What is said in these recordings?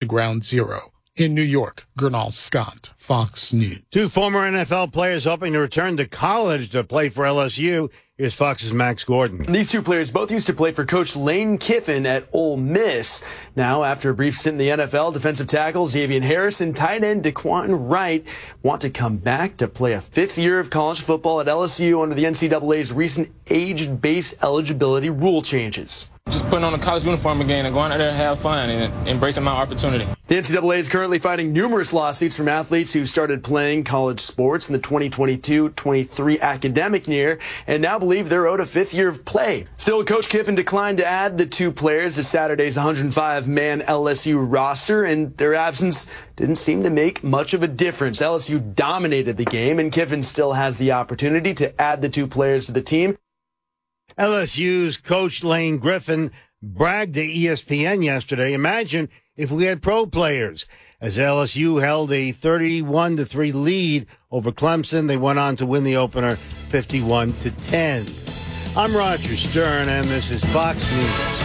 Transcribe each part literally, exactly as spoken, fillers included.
ground zero. In New York, Gernal Scott, Fox News. Two former N F L players hoping to return to college to play for L S U. Here's Fox's Max Gordon. These two players both used to play for Coach Lane Kiffin at Ole Miss. Now, after a brief stint in the N F L, defensive tackle Xavier Harris and tight end DeQuan Wright want to come back to play a fifth year of college football at L S U under the N C double A's recent age-based eligibility rule changes. Just putting on a college uniform again and going out there and have fun and embracing my opportunity. The N C double A is currently fighting numerous lawsuits from athletes who started playing college sports in the twenty twenty-two twenty-three academic year and now believe they're owed a fifth year of play. Still, Coach Kiffin declined to add the two players to Saturday's one hundred five man L S U roster, and their absence didn't seem to make much of a difference. L S U dominated the game, and Kiffin still has the opportunity to add the two players to the team. L S U's coach Lane Kiffin bragged to E S P N yesterday. Imagine if we had pro players. As L S U held a thirty-one to three lead over Clemson, they went on to win the opener fifty-one to ten. I'm Roger Stern, and this is Fox News.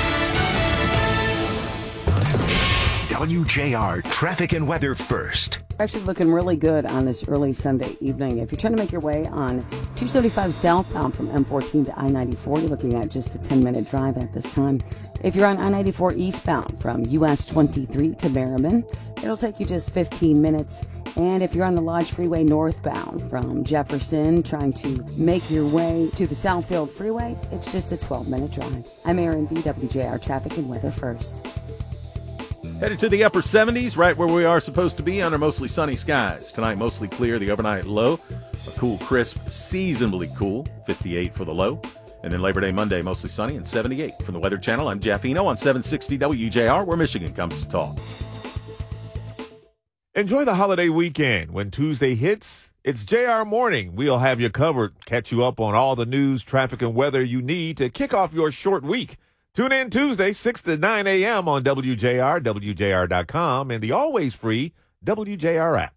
W J R traffic and weather first. Actually looking really good on this early Sunday evening. If you're trying to make your way on two seventy-five southbound from M fourteen to I ninety-four, you're looking at just a ten-minute drive at this time. If you're on I ninety-four eastbound from U S twenty-three to Merriman, it'll take you just fifteen minutes. And if you're on the Lodge Freeway northbound from Jefferson, trying to make your way to the Southfield Freeway, it's just a twelve-minute drive. I'm Erin V, W J R traffic and weather first. Headed to the upper seventies, right where we are supposed to be under mostly sunny skies. Tonight, mostly clear, the overnight low. A cool, crisp, seasonably cool, fifty-eight for the low. And then Labor Day Monday, mostly sunny and seventy-eight. From the Weather Channel, I'm Jeff Eno on seven sixty W J R, where Michigan comes to talk. Enjoy the holiday weekend. When Tuesday hits, it's J R Morning. We'll have you covered, catch you up on all the news, traffic, and weather you need to kick off your short week. Tune in Tuesday, six to nine a.m. on W J R, W J R dot com, and the always free W J R app.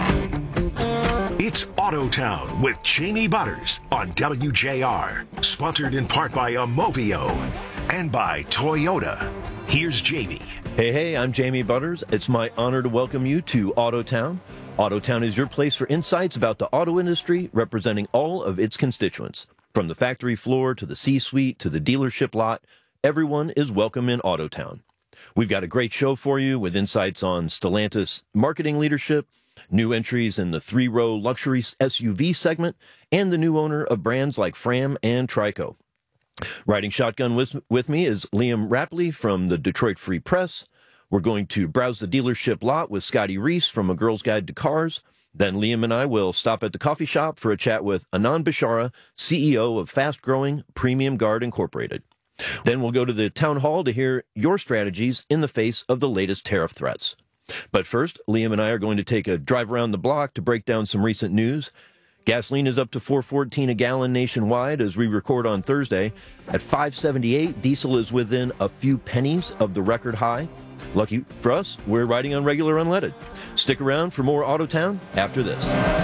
It's Autotown with Jamie Butters on W J R. Sponsored in part by Amovio and by Toyota. Here's Jamie. Hey, hey, I'm Jamie Butters. It's my honor to welcome you to Autotown. Autotown is your place for insights about the auto industry, representing all of its constituents. From the factory floor to the C-suite to the dealership lot, everyone is welcome in Autotown. We've got a great show for you with insights on Stellantis marketing leadership, new entries in the three-row luxury S U V segment, and the new owner of brands like Fram and Trico. Riding shotgun with, with me is Liam Rapley from the Detroit Free Press. We're going to browse the dealership lot with Scotty Reese from A Girl's Guide to Cars. Then Liam and I will stop at the coffee shop for a chat with Anand Bishara, C E O of fast-growing Premium Guard Incorporated. Then we'll go to the town hall to hear your strategies in the face of the latest tariff threats. But first, Liam and I are going to take a drive around the block to break down some recent news. Gasoline is up to four fourteen a gallon nationwide as we record on Thursday. At five seventy-eight, diesel is within a few pennies of the record high. Lucky for us, we're riding on regular unleaded. Stick around for more Autotown after this.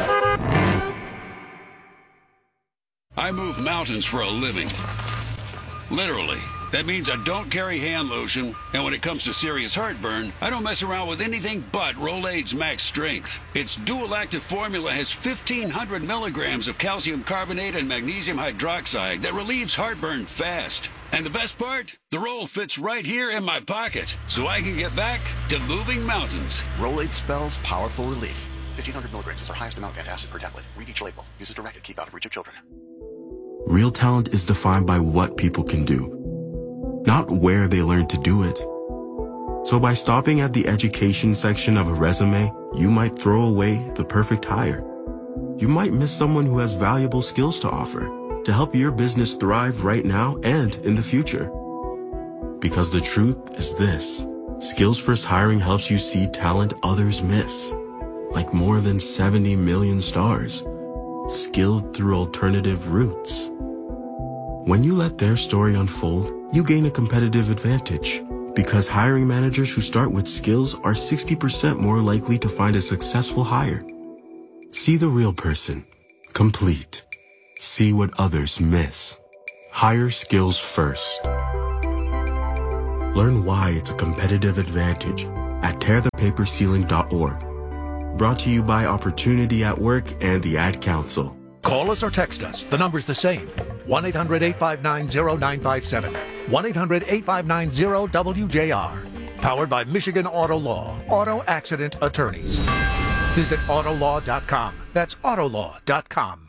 I move mountains for a living. Literally. That means I don't carry hand lotion, and when it comes to serious heartburn, I don't mess around with anything but Rolaids Max Strength. Its dual-active formula has fifteen hundred milligrams of calcium carbonate and magnesium hydroxide that relieves heartburn fast. And the best part? The roll fits right here in my pocket, so I can get back to moving mountains. Rolaids spells powerful relief. fifteen hundred milligrams is our highest amount of antacid per tablet. Read each label. Use as directed. Keep out of reach of children. Real talent is defined by what people can do, not where they learn to do it. So by stopping at the education section of a resume, you might throw away the perfect hire. You might miss someone who has valuable skills to offer to help your business thrive right now and in the future. Because the truth is this: Skills First Hiring helps you see talent others miss, like more than seventy million stars, skilled through alternative routes. When you let their story unfold, you gain a competitive advantage, because hiring managers who start with skills are sixty percent more likely to find a successful hire. See the real person, complete. See what others miss. Hire skills first. Learn why it's a competitive advantage at tear the paper ceiling dot org. Brought to you by Opportunity at Work and the Ad Council. Call us or text us. The number's the same. one eight hundred eight five nine zero nine five seven. one eight hundred eight five nine zero W J R. Powered by Michigan Auto Law. Auto Accident Attorneys. Visit autolaw dot com. That's autolaw dot com.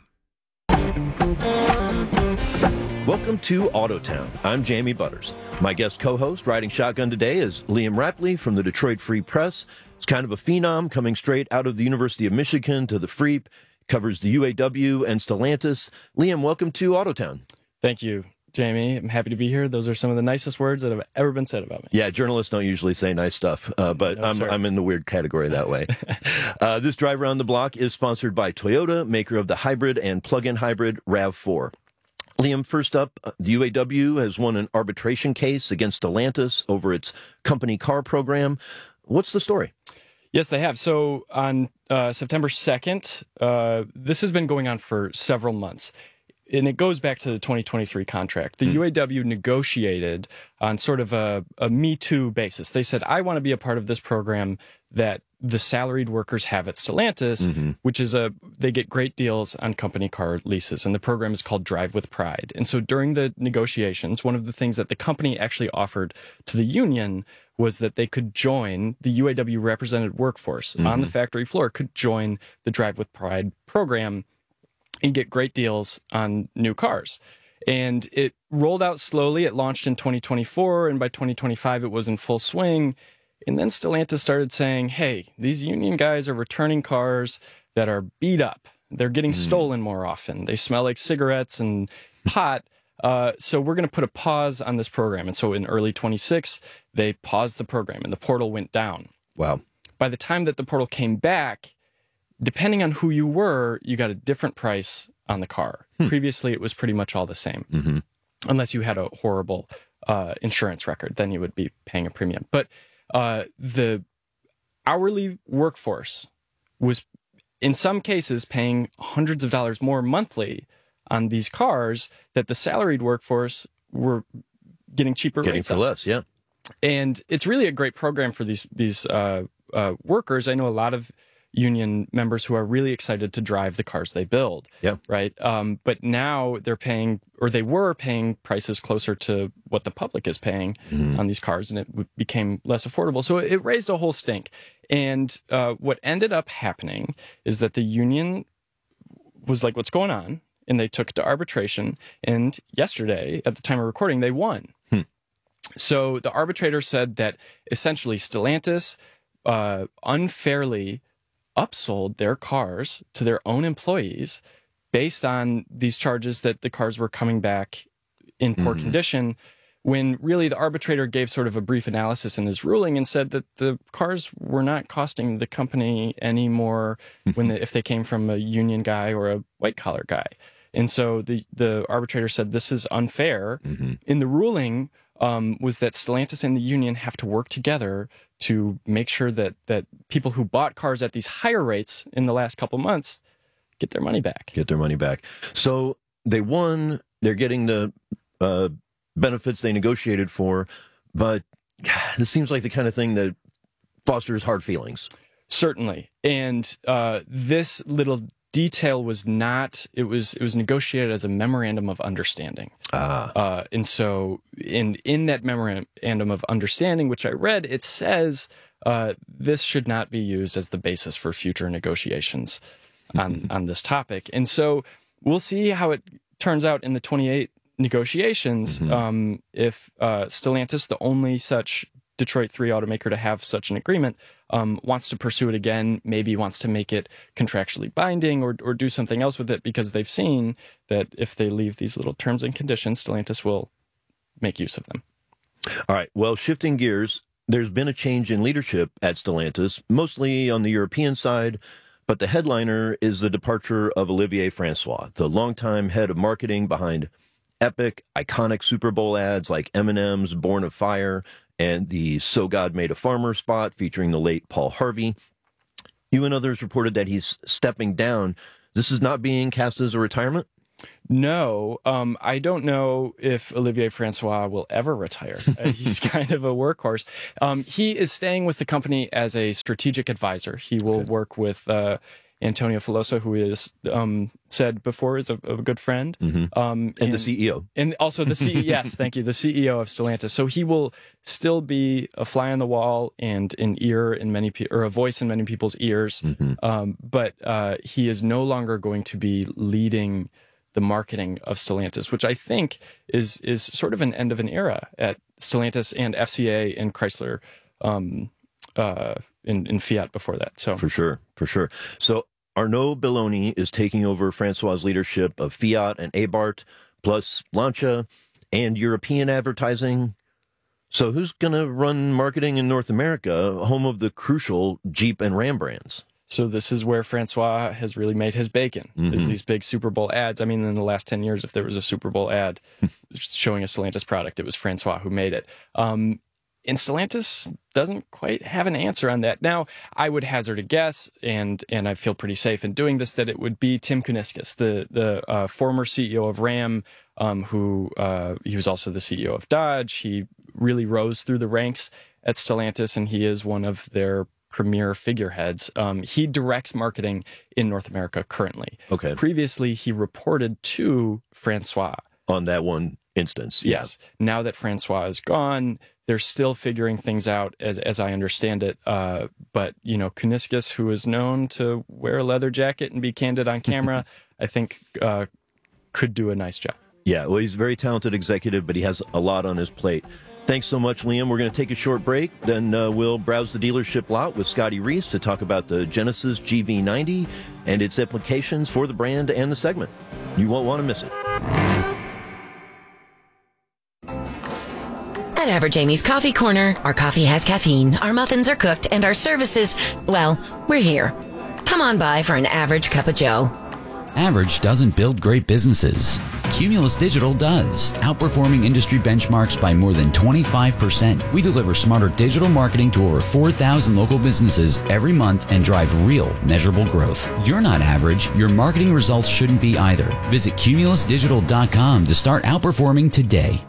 Welcome to Autotown. I'm Jamie Butters. My guest co-host riding shotgun today is Liam Rapley from the Detroit Free Press. He's kind of a phenom coming straight out of the University of Michigan to the Freep, covers the U A W and Stellantis. Liam, welcome to Autotown. Thank you, Jamie. I'm happy to be here. Those are some of the nicest words that have ever been said about me. Yeah, journalists don't usually say nice stuff, uh, but no, I'm, I'm in the weird category that way. uh, this drive around the block is sponsored by Toyota, maker of the hybrid and plug-in hybrid RAV four. Liam, first up, the U A W has won an arbitration case against Stellantis over its company car program. What's the story? Yes, they have. So on uh, September second, uh, this has been going on for several months. And it goes back to the twenty twenty-three contract. The mm. U A W negotiated on sort of a, a Me Too basis. They said, I want to be a part of this program that the salaried workers have at Stellantis, mm-hmm. which is a, they get great deals on company car leases. And the program is called Drive with Pride. And so during the negotiations, one of the things that the company actually offered to the union was that they could join, the U A W represented workforce mm-hmm. on the factory floor could join the Drive with Pride program and get great deals on new cars. And it rolled out slowly. It launched in twenty twenty-four, and by twenty twenty-five, it was in full swing. And then Stellantis started saying, hey, these union guys are returning cars that are beat up. They're getting mm. stolen more often. They smell like cigarettes and pot. Uh, so we're going to put a pause on this program. And so in early twenty-six, they paused the program, and the portal went down. Wow. By the time that the portal came back, depending on who you were, you got a different price on the car. Hmm. Previously, it was pretty much all the same. Mm-hmm. Unless you had a horrible uh, insurance record, then you would be paying a premium. But uh, the hourly workforce was, in some cases, paying hundreds of dollars more monthly on these cars that the salaried workforce were getting cheaper getting rates for on. less, yeah. And it's really a great program for these these uh, uh, workers. I know a lot of union members who are really excited to drive the cars they build. Yeah. Right. Um, but now they're paying, or they were paying prices closer to what the public is paying mm-hmm. on these cars, and it w- became less affordable. So it raised a whole stink. And uh, what ended up happening is that the union was like, what's going on? And they took it to arbitration. And yesterday, at the time of recording, they won. Hmm. So the arbitrator said that essentially Stellantis uh, unfairly upsold their cars to their own employees based on these charges that the cars were coming back in poor mm-hmm. condition, when really the arbitrator gave sort of a brief analysis in his ruling and said that the cars were not costing the company any more when the, if they came from a union guy or a white collar guy. And so the, the arbitrator said this is unfair. Mm-hmm. In the ruling um, was that Stellantis and the union have to work together to make sure that that people who bought cars at these higher rates in the last couple months get their money back. Get their money back. So they won. They're getting the uh, benefits they negotiated for, but God, this seems like the kind of thing that fosters hard feelings. Certainly. And uh, this little detail was not, it was it was negotiated as a memorandum of understanding. Ah. Uh, and so in, in that memorandum of understanding, which I read, it says uh, this should not be used as the basis for future negotiations on, mm-hmm. on this topic. And so we'll see how it turns out in the twenty-eight negotiations. Mm-hmm. Um, if uh, Stellantis, the only such Detroit three automaker to have such an agreement, um, wants to pursue it again, maybe wants to make it contractually binding or or do something else with it, because they've seen that if they leave these little terms and conditions, Stellantis will make use of them. All right. Well, shifting gears, there's been a change in leadership at Stellantis, mostly on the European side, but the headliner is the departure of Olivier Francois, the longtime head of marketing behind epic, iconic Super Bowl ads like Eminem's Born of Fire and the So God Made a Farmer spot featuring the late Paul Harvey. You and others reported that he's stepping down. This is not being cast as a retirement? No, um, I don't know if Olivier Francois will ever retire. Uh, he's kind of a workhorse. Um, he is staying with the company as a strategic advisor. He will okay. work with uh, Antonio Filosa, who is um, said before is a, a good friend, mm-hmm. um, and, and the C E O, and also the C E O. Yes, thank you, the C E O of Stellantis. So he will still be a fly on the wall and an ear in many pe- or a voice in many people's ears. Mm-hmm. Um, but uh, he is no longer going to be leading the marketing of Stellantis, which I think is is sort of an end of an era at Stellantis and F C A and Chrysler, um, uh, in, in Fiat before that. So for sure, for sure. So Arnaud Belloni is taking over Francois' leadership of Fiat and Abarth, plus Lancia and European advertising. So who's going to run marketing in North America, home of the crucial Jeep and Ram brands? So this is where Francois has really made his bacon, mm-hmm. is these big Super Bowl ads. I mean, in the last ten years, if there was a Super Bowl ad showing a Stellantis product, it was Francois who made it. Um, and Stellantis doesn't quite have an answer on that. Now, I would hazard a guess, and and I feel pretty safe in doing this, that it would be Tim Kuniskis, the, the uh, former C E O of Ram, um, who uh, he was also the C E O of Dodge. He really rose through the ranks at Stellantis, and he is one of their premier figureheads. Um, he directs marketing in North America currently. Okay. Previously, he reported to Francois. On that one instance. Yes. Yeah. Now that Francois is gone, they're still figuring things out, as as I understand it. Uh, but, you know, Kuniskis, who is known to wear a leather jacket and be candid on camera, I think uh, could do a nice job. Yeah, well, he's a very talented executive, but he has a lot on his plate. Thanks so much, Liam. We're going to take a short break. Then uh, we'll browse the dealership lot with Scotty Reese to talk about the Genesis G V ninety and its implications for the brand and the segment. You won't want to miss it. At Average Amy's Coffee Corner, our coffee has caffeine, our muffins are cooked, and our services, well, we're here. Come on by for an average cup of joe. Average doesn't build great businesses. Cumulus Digital does, outperforming industry benchmarks by more than twenty-five percent. We deliver smarter digital marketing to over four thousand local businesses every month and drive real, measurable growth. You're not average. Your marketing results shouldn't be either. Visit cumulus digital dot com to start outperforming today.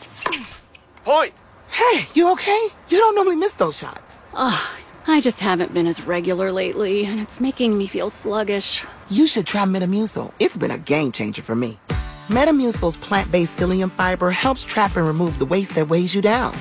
Point! Hey, you okay? You don't normally miss those shots. Ugh, I just haven't been as regular lately, and it's making me feel sluggish. You should try Metamucil. It's been a game changer for me. Metamucil's plant-based psyllium fiber helps trap and remove the waste that weighs you down.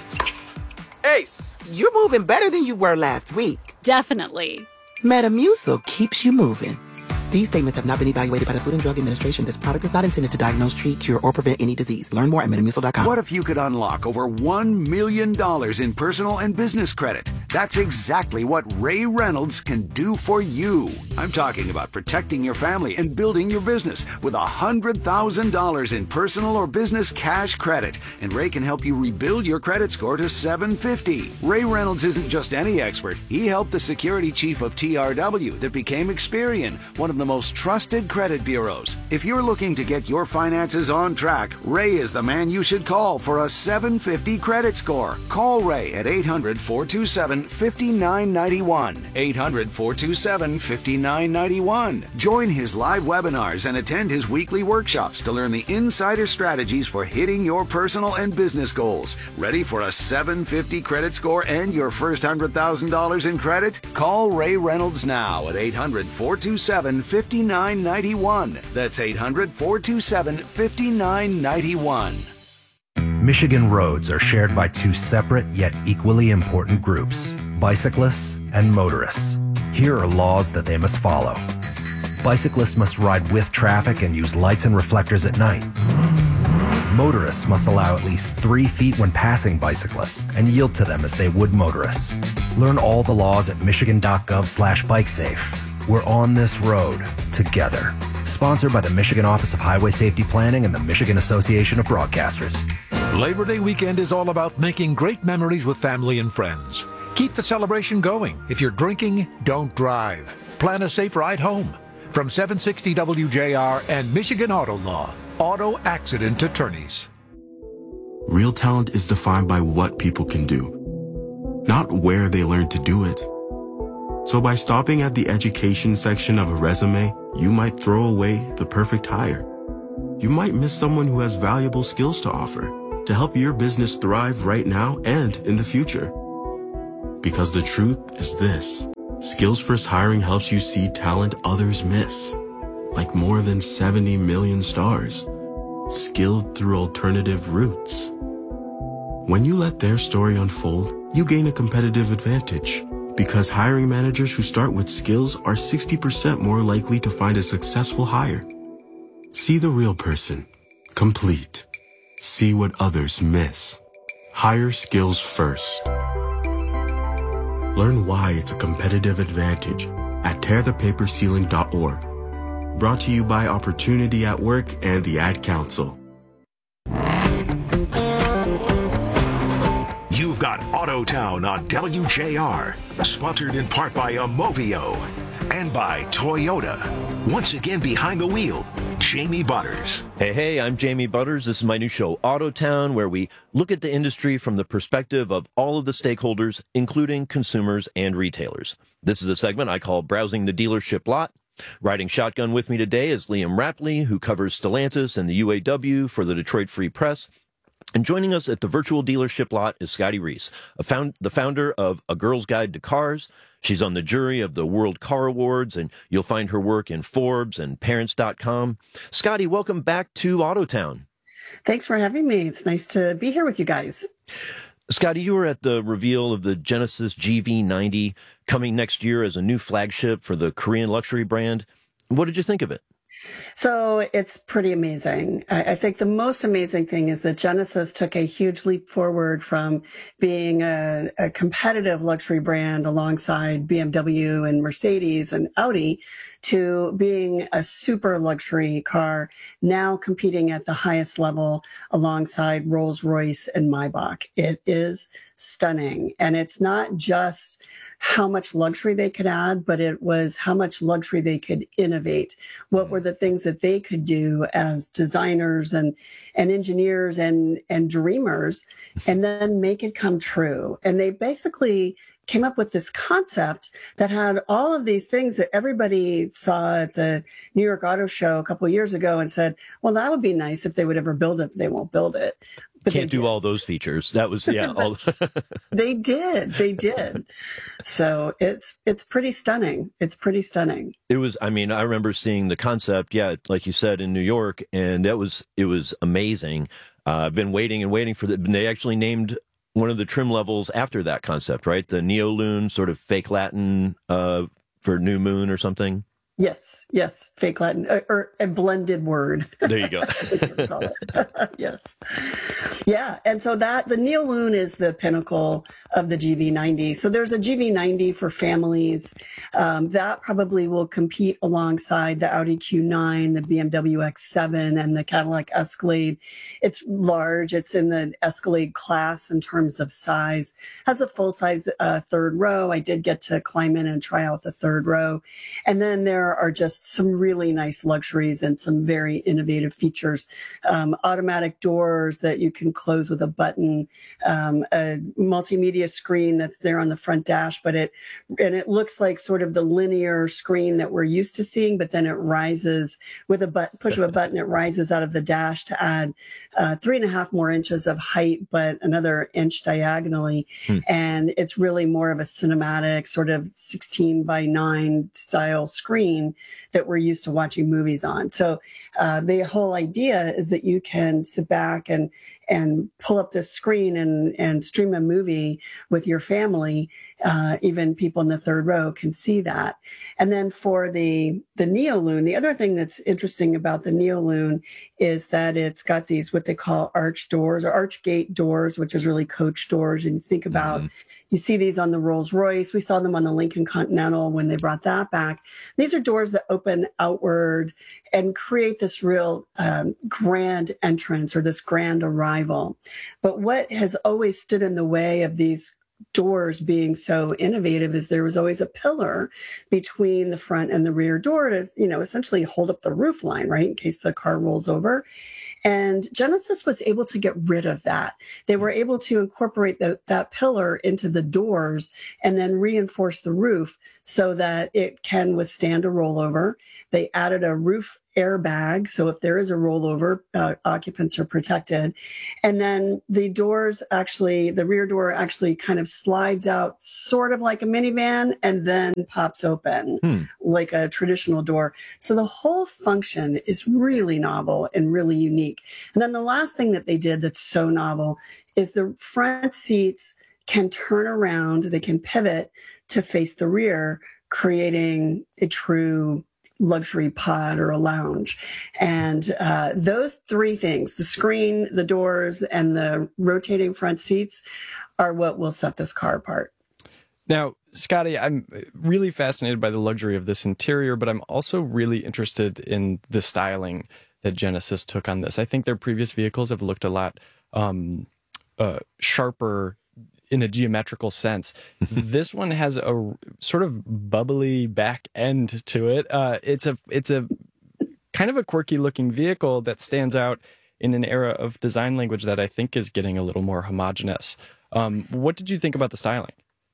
Ace! You're moving better than you were last week. Definitely. Metamucil keeps you moving. These statements have not been evaluated by the Food and Drug Administration. This product is not intended to diagnose, treat, cure, or prevent any disease. Learn more at metamucil dot com. What if you could unlock over one million dollars in personal and business credit? That's exactly what Ray Reynolds can do for you. I'm talking about protecting your family and building your business with one hundred thousand dollars in personal or business cash credit. And Ray can help you rebuild your credit score to seven fifty. Ray Reynolds isn't just any expert. He helped the security chief of T R W that became Experian, one of the most trusted credit bureaus. If you're looking to get your finances on track, Ray is the man you should call for a seven fifty credit score. Call Ray at eight hundred, four two seven, five nine nine one. eight hundred, four two seven, five nine nine one. Join his live webinars and attend his weekly workshops to learn the insider strategies for hitting your personal and business goals. Ready for a seven fifty credit score and your first one hundred thousand dollars in credit? Call Ray Reynolds now at eight hundred, four two seven, five nine nine one. That's eight hundred, four two seven, five nine nine one. Michigan roads are shared by two separate yet equally important groups, bicyclists and motorists. Here are laws that they must follow. Bicyclists must ride with traffic and use lights and reflectors at night. Motorists must allow at least three feet when passing bicyclists and yield to them as they would motorists. Learn all the laws at michigan.gov slash bikesafe. We're on this road together. Sponsored by the Michigan Office of Highway Safety Planning and the Michigan Association of Broadcasters. Labor Day weekend is all about making great memories with family and friends. Keep the celebration going. If you're drinking, don't drive. Plan a safe ride home. From seven sixty W J R and Michigan Auto Law, Auto Accident Attorneys. Real talent is defined by what people can do, not where they learn to do it. So by stopping at the education section of a resume, you might throw away the perfect hire. you might miss someone who has valuable skills to offer to help your business thrive right now and in the future. Because the truth is this: Skills First Hiring helps you see talent others miss, like more than seventy million stars, skilled through alternative routes. When you let their story unfold, you gain a competitive advantage, because hiring managers who start with skills are sixty percent more likely to find a successful hire. See the real person, complete. See what others miss. Hire skills first. Learn why it's a competitive advantage at tear the paper ceiling dot org. Brought to you by Opportunity at Work and the Ad Council. You've got Autotown on W J R, sponsored in part by Amovio and by Toyota. Once again behind the wheel, Jamie Butters. Hey, hey, I'm Jamie Butters. This is my new show, Autotown, where we look at the industry from the perspective of all of the stakeholders, including consumers and retailers. This is a segment I call Browsing the Dealership Lot. Riding shotgun with me today is Liam Rapley, who covers Stellantis and the U A W for the Detroit Free Press. And joining us at the virtual dealership lot is Scotty Reese, a found, the founder of A Girl's Guide to Cars. She's on the jury of the World Car Awards, and you'll find her work in Forbes and Parents dot com. Scotty, welcome back to Autotown. Thanks for having me. It's nice to be here with you guys. Scotty, you were at the reveal of the Genesis G V ninety coming next year as a new flagship for the Korean luxury brand. What did you think of it? So it's pretty amazing. I, I think the most amazing thing is that Genesis took a huge leap forward from being a, a competitive luxury brand alongside B M W and Mercedes and Audi to being a super luxury car, now competing at the highest level alongside Rolls-Royce and Maybach. It is stunning. And it's not just how much luxury they could add, but it was how much luxury they could innovate. What were the things that they could do as designers and, and engineers and, and dreamers, and then make it come true. And they basically came up with this concept that had all of these things that everybody saw at the New York Auto Show a couple of years ago and said, well, that would be nice if they would ever build it, but they won't build it. But Can't do all those features. That was, yeah. all They did. They did. So it's it's pretty stunning. It's pretty stunning. It was, I mean, I remember seeing the concept, yeah, like you said, in New York, and that was, it was amazing. Uh, I've been waiting and waiting for the, they actually named one of the trim levels after that concept, right? The Neoloon, sort of fake Latin uh, for New Moon or something. Yes, yes, fake Latin, or, or a blended word. There you go. Yes. Yeah, and so that, the Neoloon is the pinnacle of the G V ninety. So there's a G V ninety for families. Um, that probably will compete alongside the Audi Q nine, the B M W X seven, and the Cadillac Escalade. It's large. It's in the Escalade class in terms of size. Has a full-size uh, third row. I did get to climb in and try out the third row. And then there are just some really nice luxuries and some very innovative features. Um, automatic doors that you can close with a button, um, a multimedia screen that's there on the front dash, but it, and it looks like sort of the linear screen that we're used to seeing, but then it rises with a button, push of a button, it rises out of the dash to add uh, three and a half more inches of height, but another inch diagonally. Hmm. And it's really more of a cinematic sort of sixteen by nine style screen that we're used to watching movies on. So uh, the whole idea is that you can sit back and and pull up this screen and, and stream a movie with your family. Uh, even people in the third row can see that. And then for the, the Neoloon, the other thing that's interesting about the Neoloon is that it's got these, what they call arch doors or arch gate doors, which is really coach doors. And you think about, mm-hmm. you see these on the Rolls Royce. We saw them on the Lincoln Continental when they brought that back. These are doors that open outward and create this real um, grand entrance or this grand arrival. But what has always stood in the way of these doors being so innovative is there was always a pillar between the front and the rear door to, you know, essentially hold up the roof line, right, in case the car rolls over. And Genesis was able to get rid of that. They were able to incorporate the, that pillar into the doors and then reinforce the roof so that it can withstand a rollover. They added a roof airbag. So if there is a rollover, uh, occupants are protected. And then the doors actually, the rear door actually kind of slides out sort of like a minivan and then pops open Hmm. like a traditional door. So the whole function is really novel and really unique. And then the last thing that they did that's so novel is the front seats can turn around, they can pivot to face the rear, creating a true luxury pod or a lounge. And uh, those three things, the screen, the doors, and the rotating front seats, are what will set this car apart. Now, Scotty, I'm really fascinated by the luxury of this interior, but I'm also really interested in the styling that Genesis took on this. I think their previous vehicles have looked a lot um, uh, sharper in a geometrical sense. This one has a sort of bubbly back end to it. Uh, it's a it's a kind of a quirky looking vehicle that stands out in an era of design language that I think is getting a little more homogenous. Um, what did you think about the styling?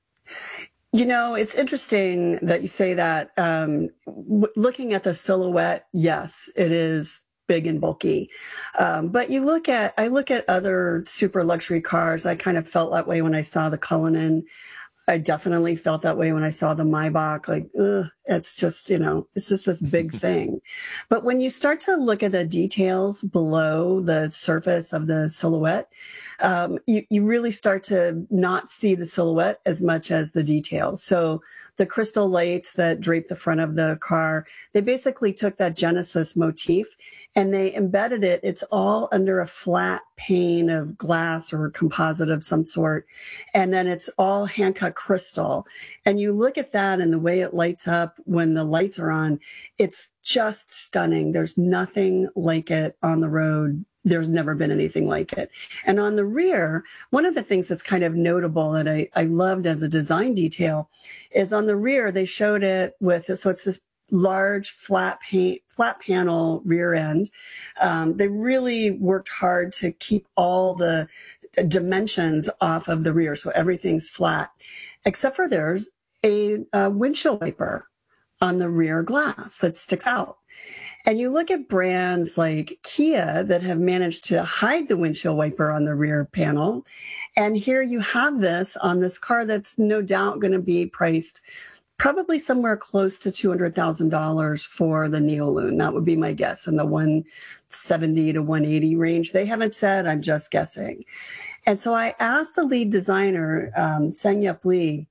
You know, it's interesting that you say that. Um, w- looking at the silhouette, yes, it is big and bulky. Um, but you look at, I look at other super luxury cars. I kind of felt that way when I saw the Cullinan. I definitely felt that way when I saw the Maybach. Like, ugh, it's just, you know, it's just this big thing. But when you start to look at the details below the surface of the silhouette, um, you, you really start to not see the silhouette as much as the details. So the crystal lights that drape the front of the car, they basically took that Genesis motif and they embedded it. It's all under a flat pane of glass or composite of some sort. And then it's all hand-cut crystal. And you look at that and the way it lights up when the lights are on, it's just stunning. There's nothing like it on the road. There's never been anything like it. And on the rear, one of the things that's kind of notable that I, I loved as a design detail is on the rear, they showed it with, so it's this large flat paint, flat panel rear end. Um, they really worked hard to keep all the dimensions off of the rear. So everything's flat, except for there's a, a windshield wiper on the rear glass that sticks out. And you look at brands like Kia that have managed to hide the windshield wiper on the rear panel. And here you have this on this car that's no doubt going to be priced probably somewhere close to two hundred thousand dollars for the Neoloon. That would be my guess, in the one seventy to one eighty range. They haven't said, I'm just guessing. And so I asked the lead designer, um, Sang-Yup Lee,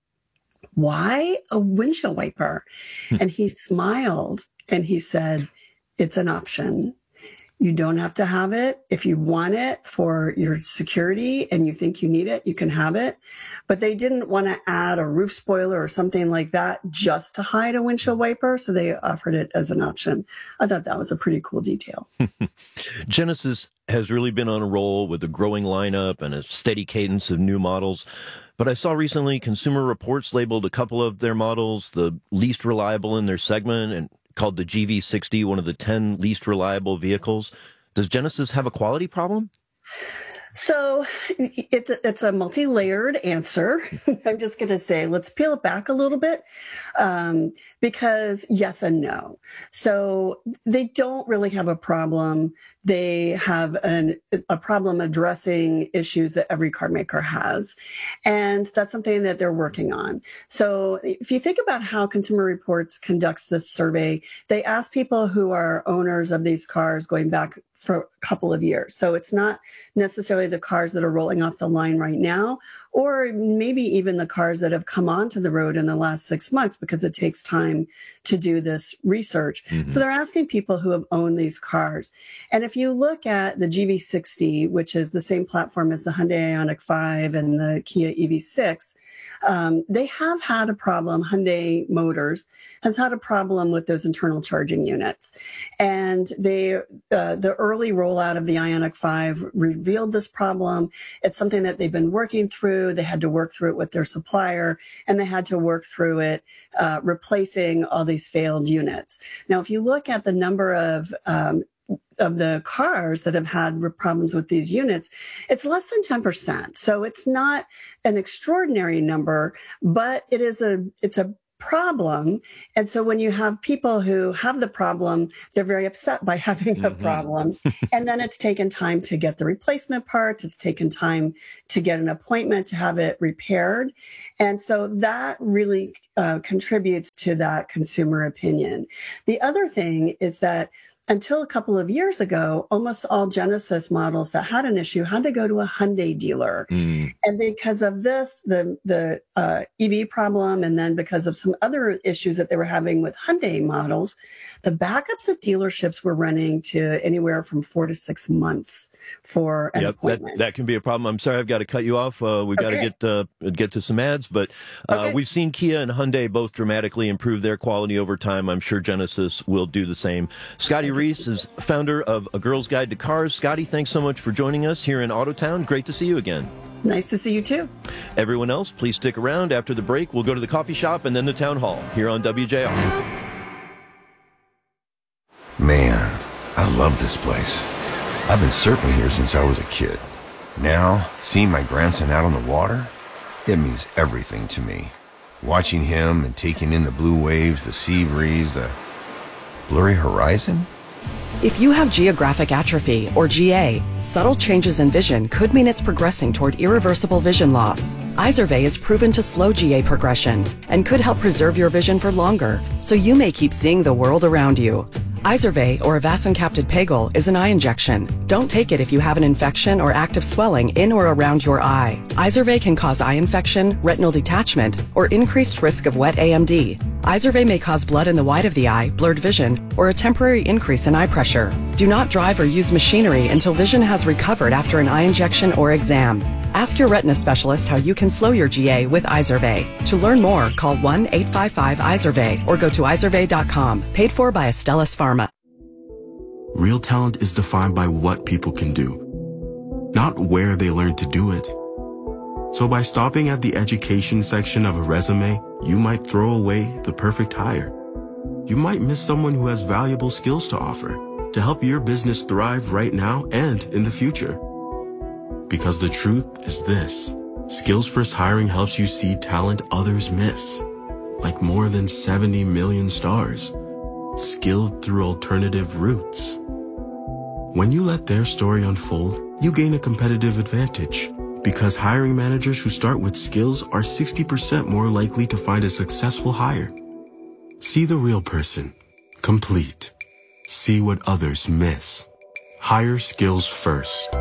why a windshield wiper? And he smiled and he said, it's an option. You don't have to have it. If you want it for your security and you think you need it, you can have it. But they didn't want to add a roof spoiler or something like that just to hide a windshield wiper. So they offered it as an option. I thought that was a pretty cool detail. Genesis has really been on a roll with a growing lineup and a steady cadence of new models. But I saw recently Consumer Reports labeled a couple of their models the least reliable in their segment and called the G V sixty one of the ten least reliable vehicles. Does Genesis have a quality problem? So it's a, it's a multi-layered answer. I'm just going to say, let's peel it back a little bit, um, because yes and no. So they don't really have a problem. They have an, a problem addressing issues that every car maker has. And that's something that they're working on. So if you think about how Consumer Reports conducts this survey, they ask people who are owners of these cars going back for a couple of years. So it's not necessarily the cars that are rolling off the line right now, or maybe even the cars that have come onto the road in the last six months, because it takes time to do this research. Mm-hmm. So they're asking people who have owned these cars. And if you look at the G V sixty, which is the same platform as the Hyundai Ioniq five and the Kia E V six, um, they have had a problem. Hyundai Motors has had a problem with those internal charging units. And they, uh, the early rollout of the Ioniq five revealed this problem. It's something that they've been working through. They had to work through it with their supplier, and they had to work through it, uh, replacing all these failed units. Now, if you look at the number of, um, of the cars that have had problems with these units, it's less than ten percent. So it's not an extraordinary number, but it is a, it's a problem. And so when you have people who have the problem, they're very upset by having a Mhm. problem. And then it's taken time to get the replacement parts. It's taken time to get an appointment to have it repaired. And so that really uh, contributes to that consumer opinion. The other thing is that until a couple of years ago, almost all Genesis models that had an issue had to go to a Hyundai dealer. Mm. And because of this, the the uh, E V problem, and then because of some other issues that they were having with Hyundai models, the backups at dealerships were running to anywhere from four to six months for an Yep, that, appointment. that can be a problem. I'm sorry, I've got to cut you off. Uh, we've got to Okay. get uh, get to some ads, but uh, Okay. we've seen Kia and Hyundai both dramatically improve their quality over time. I'm sure Genesis will do the same. Scotty Reese is founder of A Girl's Guide to Cars. Scotty, thanks so much for joining us here in Autotown. Great to see you again. Nice to see you too. Everyone else, please stick around. After the break, we'll go to the coffee shop and then the town hall here on W J R. Man, I love this place. I've been surfing here since I was a kid. Now, seeing my grandson out on the water, it means everything to me. Watching him and taking in the blue waves, the sea breeze, the blurry horizon. If you have geographic atrophy, or G A, subtle changes in vision could mean it's progressing toward irreversible vision loss. Izervay is proven to slow G A progression and could help preserve your vision for longer, so you may keep seeing the world around you. Izervay, or avacincaptad pegol, is an eye injection. Don't take it if you have an infection or active swelling in or around your eye. Izervay can cause eye infection, retinal detachment, or increased risk of wet A M D. Izervay may cause blood in the white of the eye, blurred vision, or a temporary increase in eye pressure. Do not drive or use machinery until vision has recovered after an eye injection or exam. Ask your retina specialist how you can slow your G A with Izervay. To learn more, call one eight five five Izervay or go to izervay dot com. Paid for by Astellas Pharma. Real talent is defined by what people can do, not where they learn to do it. So by stopping at the education section of a resume, you might throw away the perfect hire. You might miss someone who has valuable skills to offer to help your business thrive right now and in the future. Because the truth is this: Skills First Hiring helps you see talent others miss, like more than seventy million stars, skilled through alternative routes. When you let their story unfold, you gain a competitive advantage, because hiring managers who start with skills are sixty percent more likely to find a successful hire. See the real person, complete. See what others miss. Hire skills first.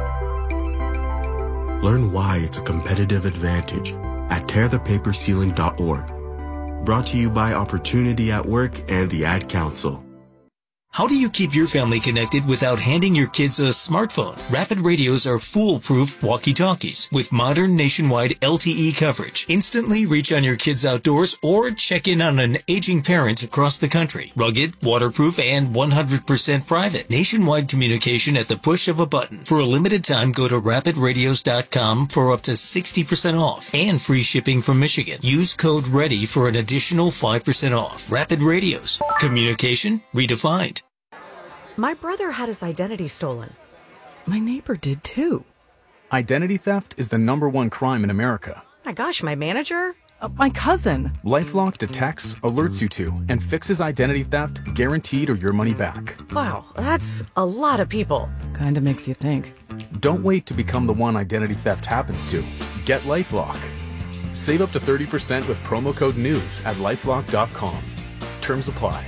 Learn why it's a competitive advantage at tear the paper ceiling dot org. Brought to you by Opportunity at Work and the Ad Council. How do you keep your family connected without handing your kids a smartphone? Rapid Radios are foolproof walkie-talkies with modern nationwide L T E coverage. Instantly reach on your kids outdoors or check in on an aging parent across the country. Rugged, waterproof, and one hundred percent private. Nationwide communication at the push of a button. For a limited time, go to rapid radios dot com for up to sixty percent off and free shipping from Michigan. Use code READY for an additional five percent off. Rapid Radios. Communication redefined. My brother had his identity stolen. My neighbor did too. Identity theft is the number one crime in America. My gosh, my manager? Uh, my cousin. LifeLock detects, alerts you to, and fixes identity theft guaranteed or your money back. Wow, that's a lot of people. Kinda makes you think. Don't wait to become the one identity theft happens to. Get LifeLock. Save up to thirty percent with promo code NEWS at lifelock dot com. Terms apply.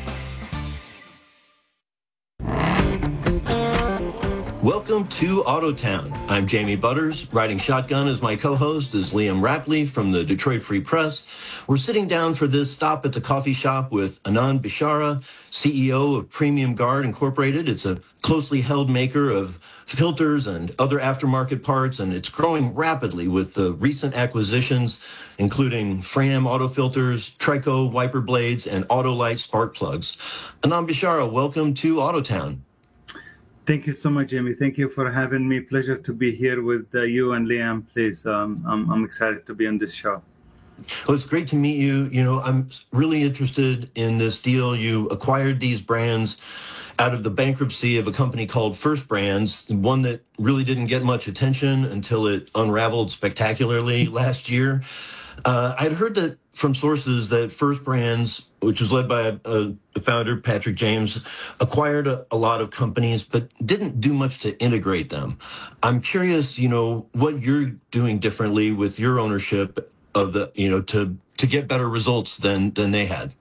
Welcome to Autotown. I'm Jamie Butters. Riding shotgun as my co-host is Liam Rapley from the Detroit Free Press. We're sitting down for this stop at the coffee shop with Anand Bishara, C E O of Premium Guard Incorporated. It's a closely held maker of filters and other aftermarket parts, and it's growing rapidly with the recent acquisitions, including Fram Auto Filters, Trico Wiper Blades, and Autolite Spark Plugs. Anand Bishara, welcome to Autotown. Thank you so much, Jamie. Thank you for having me. Pleasure to be here with uh, you and Liam. Please, um, I'm, I'm excited to be on this show. Well, it's great to meet you. You know, I'm really interested in this deal. You acquired these brands out of the bankruptcy of a company called First Brands, one that really didn't get much attention until it unraveled spectacularly last year. Uh, I'd heard that from sources that First Brands, which was led by a, a, the founder, Patrick James, acquired a, a lot of companies, but didn't do much to integrate them. I'm curious, you know, what you're doing differently with your ownership of the, you know, to to get better results than than they had.